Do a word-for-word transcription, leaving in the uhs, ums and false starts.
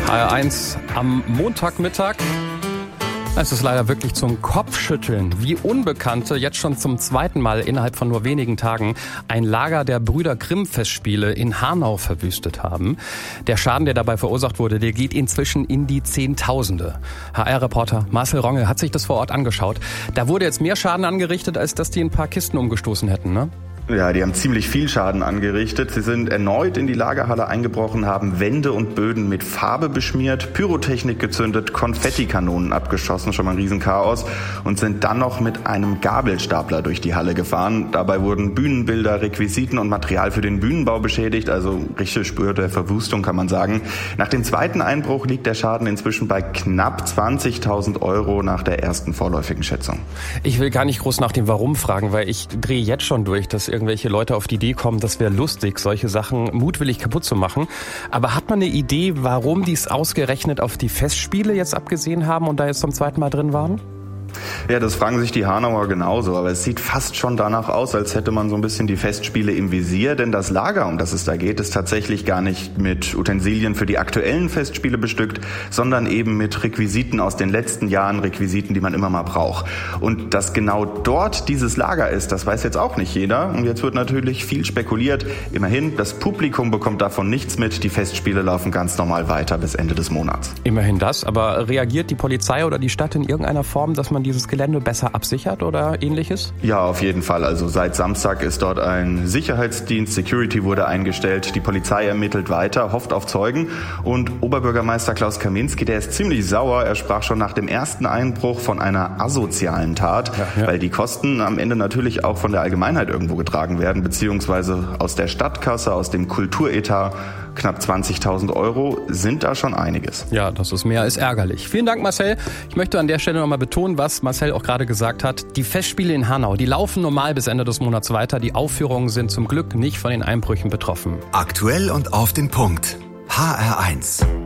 H R eins am Montagmittag. Es ist leider wirklich zum Kopfschütteln, wie Unbekannte jetzt schon zum zweiten Mal innerhalb von nur wenigen Tagen ein Lager der Brüder Grimm-Festspiele in Hanau verwüstet haben. Der Schaden, der dabei verursacht wurde, der geht inzwischen in die Zehntausende. H R-Reporter Marcel Ronge hat sich das vor Ort angeschaut. Da wurde jetzt mehr Schaden angerichtet, als dass die ein paar Kisten umgestoßen hätten, ne? Ja, die haben ziemlich viel Schaden angerichtet. Sie sind erneut in die Lagerhalle eingebrochen, haben Wände und Böden mit Farbe beschmiert, Pyrotechnik gezündet, Konfettikanonen abgeschossen, schon mal ein Riesenchaos, und sind dann noch mit einem Gabelstapler durch die Halle gefahren. Dabei wurden Bühnenbilder, Requisiten und Material für den Bühnenbau beschädigt, also richtige Spur der Verwüstung, kann man sagen. Nach dem zweiten Einbruch liegt der Schaden inzwischen bei knapp zwanzigtausend Euro nach der ersten vorläufigen Schätzung. Ich will gar nicht groß nach dem Warum fragen, weil ich drehe jetzt schon durch, dass irgendwelche Leute auf die Idee kommen, das wäre lustig, solche Sachen mutwillig kaputt zu machen. Aber hat man eine Idee, warum die es ausgerechnet auf die Festspiele jetzt abgesehen haben und da jetzt zum zweiten Mal drin waren? Ja, das fragen sich die Hanauer genauso, aber es sieht fast schon danach aus, als hätte man so ein bisschen die Festspiele im Visier, denn das Lager, um das es da geht, ist tatsächlich gar nicht mit Utensilien für die aktuellen Festspiele bestückt, sondern eben mit Requisiten aus den letzten Jahren, Requisiten, die man immer mal braucht. Und dass genau dort dieses Lager ist, das weiß jetzt auch nicht jeder. Und jetzt wird natürlich viel spekuliert. Immerhin, das Publikum bekommt davon nichts mit, die Festspiele laufen ganz normal weiter bis Ende des Monats. Immerhin das, aber reagiert die Polizei oder die Stadt in irgendeiner Form, dass man dieses Gelände besser absichert oder ähnliches? Ja, auf jeden Fall. Also seit Samstag ist dort ein Sicherheitsdienst, Security wurde eingestellt, die Polizei ermittelt weiter, hofft auf Zeugen, und Oberbürgermeister Klaus Kaminski, der ist ziemlich sauer. Er sprach schon nach dem ersten Einbruch von einer asozialen Tat, ja, ja. weil die Kosten am Ende natürlich auch von der Allgemeinheit irgendwo getragen werden, beziehungsweise aus der Stadtkasse, aus dem Kulturetat. Knapp zwanzigtausend Euro sind da schon einiges. Ja, das ist mehr als ärgerlich. Vielen Dank, Marcel. Ich möchte an der Stelle nochmal betonen, was Marcel auch gerade gesagt hat. Die Festspiele in Hanau, die laufen normal bis Ende des Monats weiter. Die Aufführungen sind zum Glück nicht von den Einbrüchen betroffen. Aktuell und auf den Punkt. H R eins.